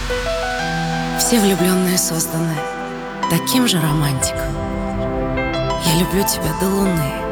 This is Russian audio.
Все влюбленные созданы таким же романтиком. Я люблю тебя до луны,